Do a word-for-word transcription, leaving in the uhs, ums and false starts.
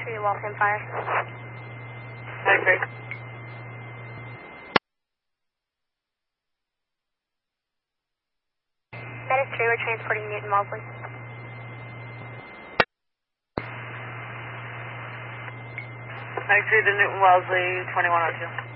three, Waltham Fire. Nine three. Medic three, we're transporting Newton Wellesley. Nine three to Newton Wellesley, twenty-one oh two.